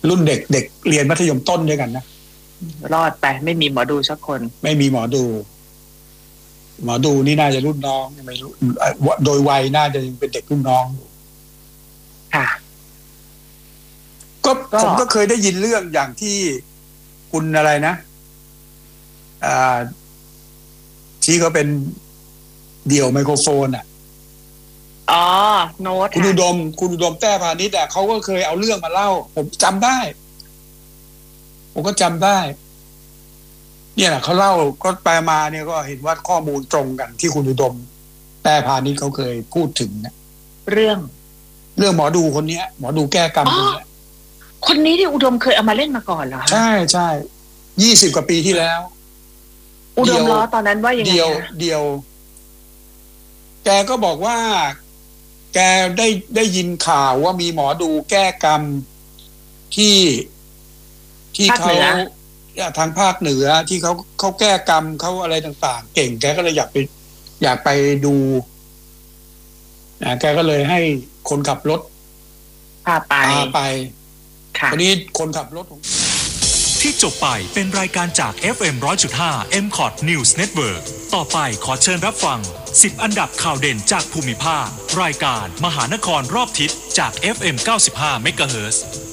รุ่นเด็กเด็กเรียนมัธยมต้นด้วยกันนะรอดไปไม่มีหมอดูสักคนไม่มีหมอดูนี่น่าจะรุ่นน้องไม่รู้โดยวัยน่าจะยังเป็นเด็กรุ่นน้องค่ะก็ผมก็เคยได้ยินเรื่องอย่างที่คุณอะไรนะที่เขาเป็นเดี่ยวไมโครโฟนอ๋อโน้ตคุณอุดมแต้พาณิชย์เขาก็เคยเอาเรื่องมาเล่าผมจำได้ผมก็จำได้เนี่ยแหละเขาเล่าก็ไปมาเนี่ยก็เห็นว่าข้อมูลตรงกันที่คุณอุดมแต้พาณิชย์เขาเคยพูดถึงนะเรื่องหมอดูคนนี้หมอดูแก้กรรมคนนี้ที่อุดมเคยเอามาเล่นมาก่อนเหรอใช่20 กว่าปีที่แล้วอุดมล้อตอนนั้นว่ายังไงเดียวแกก็บอกว่าแกได้ยินข่าวว่ามีหมอดูแก้กรรมที่เขาทางภาคเหนือที่เขาแก้กรรมเขาอะไรต่างๆเก่งแกก็เลยอยากไปดูแกก็เลยให้คนขับรถพาไปทีนี้คนขับรถที่จบไปเป็นรายการจาก FM 100.5 MCOT News Network ต่อไปขอเชิญรับฟัง10อันดับข่าวเด่นจากภูมิภาครายการมหานครรอบทิศจาก FM 95 MHz